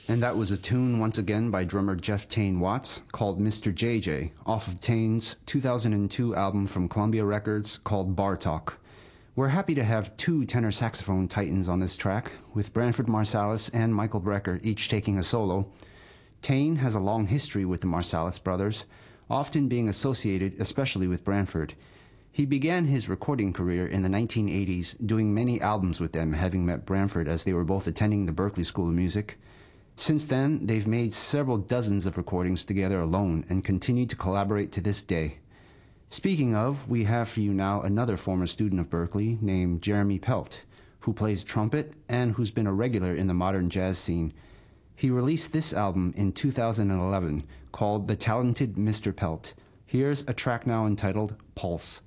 And that was a tune once again by drummer Jeff Tane Watts called Mr. JJ off of Tane's 2002 album from Columbia Records called Bar Talk. We're happy to have two tenor saxophone titans on this track, with Branford Marsalis and Michael Brecker each taking a solo. Tane has a long history with the Marsalis brothers, often being associated especially with Branford. He began his recording career in the 1980s, doing many albums with them, having met Branford as they were both attending the Berklee School of Music. Since then, they've made several dozens of recordings together alone and continue to collaborate to this day. Speaking of, we have for you now another former student of Berklee named Jeremy Pelt, who plays trumpet and who's been a regular in the modern jazz scene. He released this album in 2011 called The Talented Mr. Pelt. Here's a track now entitled Pulse.